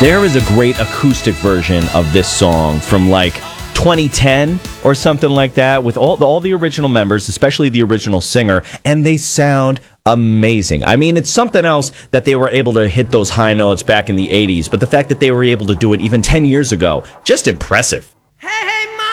There is a great acoustic version of this song from like 2010 or something like that with all the original members, especially the original singer, and they sound amazing. I mean, it's something else that they were able to hit those high notes back in the 80s, but the fact that they were able to do it even 10 years ago, just impressive. Hey,